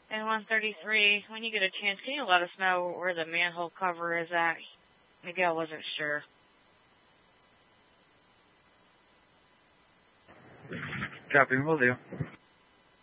And 133, when you get a chance, can you let us know where the manhole cover is at? Miguel wasn't sure. Copy, will do.